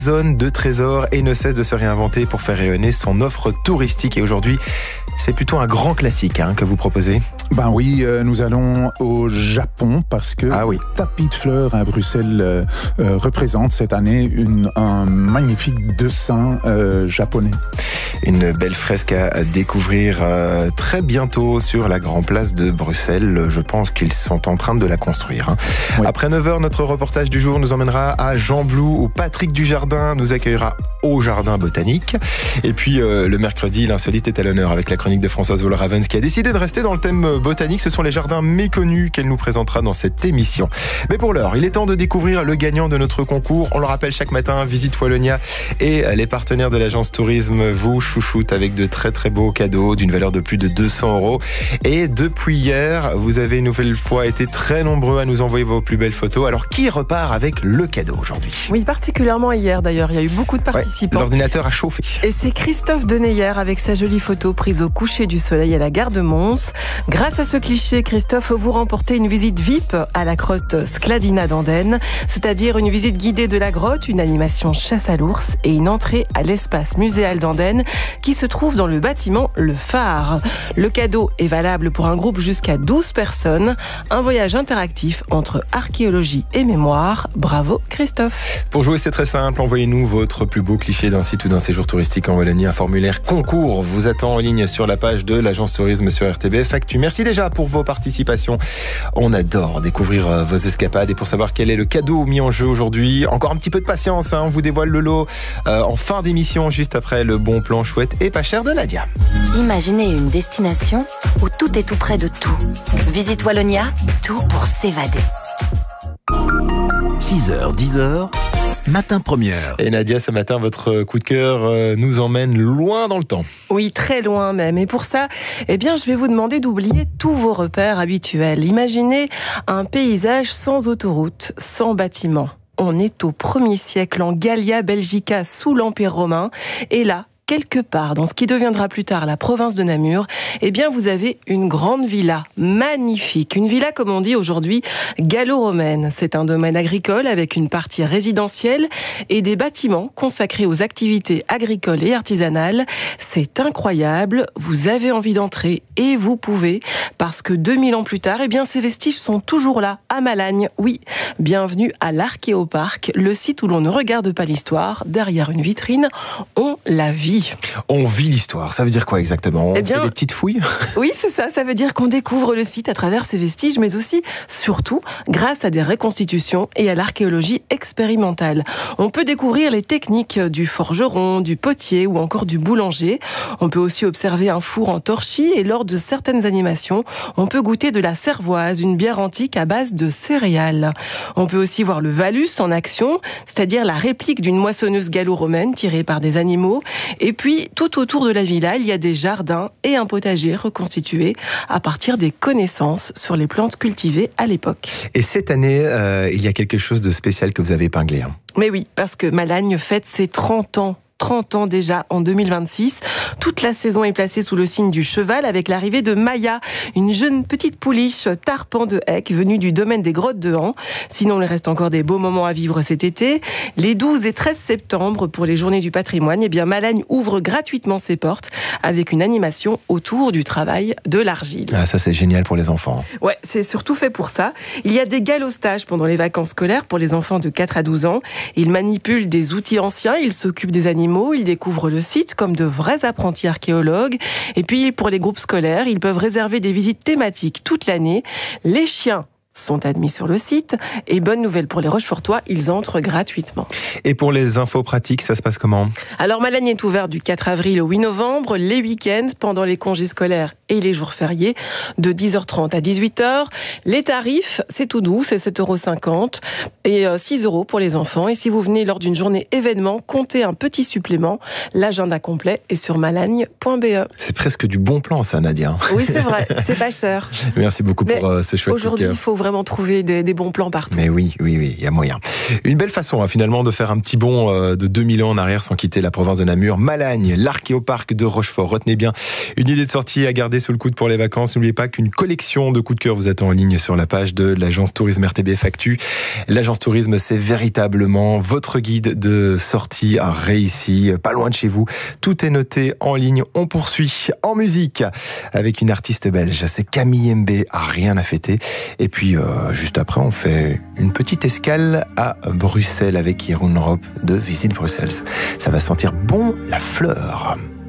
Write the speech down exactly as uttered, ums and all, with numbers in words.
Zone de trésors et ne cesse de se réinventer pour faire rayonner son offre touristique. Et aujourd'hui, c'est plutôt un grand classique hein, que vous proposez. Ben oui, euh, nous allons au Japon parce que ah oui. Tapis de Fleurs à Bruxelles euh, euh, représente cette année une, un magnifique dessin euh, japonais. Une belle fresque à découvrir euh, très bientôt sur la Grand Place de Bruxelles. Je pense qu'ils sont en train de la construire. Hein. Oui. Après neuf heures, notre reportage du jour nous emmènera à Jean-Blou où Patrick Dujardin nous accueillera au Jardin Botanique. Et puis euh, le mercredi, l'insolite est à l'honneur avec la chronique de Françoise Woller-Ravens qui a décidé de rester dans le thème botanique. Ce sont les jardins méconnus qu'elle nous présentera dans cette émission. Mais pour l'heure, il est temps de découvrir le gagnant de notre concours. On le rappelle chaque matin, Visite Wallonia et les partenaires de l'agence tourisme vous chouchoutent avec de très très beaux cadeaux d'une valeur de plus de deux cents euros. Et depuis hier, vous avez une nouvelle fois été très nombreux à nous envoyer vos plus belles photos. Alors qui repart avec le cadeau aujourd'hui ? Oui, particulièrement hier d'ailleurs. Il y a eu beaucoup de participants. Ouais, l'ordinateur a chauffé. Et c'est Christophe Deneyer avec sa jolie photo prise au coucher du soleil à la gare de Mons. Grâce à ce cliché, Christophe, vous remportez une visite V I P à la grotte Skladina d'Andenne, c'est-à-dire une visite guidée de la grotte, une animation chasse à l'ours et une entrée à l'espace muséal d'Andenne qui se trouve dans le bâtiment Le Phare. Le cadeau est valable pour un groupe jusqu'à douze personnes. Un voyage interactif entre archéologie et mémoire. Bravo Christophe. Pour jouer, c'est très simple. Envoyez-nous votre plus beau cliché d'un site ou d'un séjour touristique en Wallonie. Un formulaire concours vous attend en ligne sur la page de l'agence tourisme sur R T B F Actu. Merci déjà pour vos participations. On adore découvrir vos escapades et pour savoir quel est le cadeau mis en jeu aujourd'hui, encore un petit peu de patience, hein, on vous dévoile le lot euh, en fin d'émission juste après le bon plan chouette et pas cher de Nadia. Imaginez une destination où tout est tout près de tout. Visite Wallonia, tout pour s'évader. six heures, dix heures, matin première. Et Nadia, ce matin, votre coup de cœur euh, nous emmène loin dans le temps. Oui, très loin même. Et pour ça, eh bien, je vais vous demander d'oublier tous vos repères habituels. Imaginez un paysage sans autoroute, sans bâtiment. On est au premier siècle en Gallia Belgica sous l'Empire romain. Et là, quelque part dans ce qui deviendra plus tard la province de Namur, eh bien vous avez une grande villa magnifique. Une villa, comme on dit aujourd'hui, gallo-romaine. C'est un domaine agricole avec une partie résidentielle et des bâtiments consacrés aux activités agricoles et artisanales. C'est incroyable. Vous avez envie d'entrer et vous pouvez parce que deux mille ans plus tard, eh bien ces vestiges sont toujours là, à Malagne. Oui, bienvenue à l'Archéoparc, le site où l'on ne regarde pas l'histoire. Derrière une vitrine, on la vit. On vit l'histoire, ça veut dire quoi exactement ? On eh bien, fait des petites fouilles ? Oui, c'est ça, ça veut dire qu'on découvre le site à travers ses vestiges, mais aussi, surtout, grâce à des reconstitutions et à l'archéologie expérimentale. On peut découvrir les techniques du forgeron, du potier ou encore du boulanger. On peut aussi observer un four en torchis et lors de certaines animations, on peut goûter de la cervoise, une bière antique à base de céréales. On peut aussi voir le Valus en action, c'est-à-dire la réplique d'une moissonneuse gallo-romaine tirée par des animaux. Et puis, tout autour de la villa, il y a des jardins et un potager reconstitué à partir des connaissances sur les plantes cultivées à l'époque. Et cette année, euh, il y a quelque chose de spécial que vous avez épinglé. Hein. Mais oui, parce que Malagne fête ses trente ans. trente ans déjà en deux mille vingt-six. Toute la saison est placée sous le signe du cheval avec l'arrivée de Maya, une jeune petite pouliche tarpan de Hecque venue du domaine des grottes de Han. Sinon, il reste encore des beaux moments à vivre cet été. Les douze et treize septembre, pour les journées du patrimoine, eh bien Malagne ouvre gratuitement ses portes avec une animation autour du travail de l'argile. Ah, ça c'est génial pour les enfants. Ouais, c'est surtout fait pour ça. Il y a des galostages pendant les vacances scolaires pour les enfants de quatre à douze ans. Ils manipulent des outils anciens, ils s'occupent des animaux, ils découvrent le site comme de vrais apprentis archéologues. Et puis, pour les groupes scolaires, ils peuvent réserver des visites thématiques toute l'année. Les chiens sont admis sur le site. Et bonne nouvelle pour les Rochefortois, ils entrent gratuitement. Et pour les infos pratiques, ça se passe comment ? Alors, Malagne est ouvert du quatre avril au huit novembre, les week-ends, pendant les congés scolaires et les jours fériés, de dix heures trente à dix-huit heures. Les tarifs, c'est tout doux, c'est sept euros cinquante et six euros pour les enfants. Et si vous venez lors d'une journée événement, comptez un petit supplément. L'agenda complet est sur malagne point b e. C'est presque du bon plan, ça, Nadia. Oui, c'est vrai, c'est pas cher. Merci beaucoup Mais pour euh, ce chouette. Aujourd'hui, il faut vraiment trouver des, des bons plans partout. Mais oui, oui, oui, il y a moyen. Une belle façon, hein, finalement, de faire un petit bond euh, de deux mille ans en arrière sans quitter la province de Namur. Malagne, l'Archéoparc de Rochefort. Retenez bien, une idée de sortie à garder sous le coude pour les vacances, n'oubliez pas qu'une collection de coups de cœur vous attend en ligne sur la page de l'agence Tourisme R T B F Actu. L'agence Tourisme, c'est véritablement votre guide de sortie à Réissy, pas loin de chez vous. Tout est noté en ligne. On poursuit en musique avec une artiste belge, c'est Camille Mbé, à rien à fêter. Et puis, euh, juste après, on fait une petite escale à Bruxelles avec Jeroen Rob de Visite Bruxelles. Ça va sentir bon la fleur.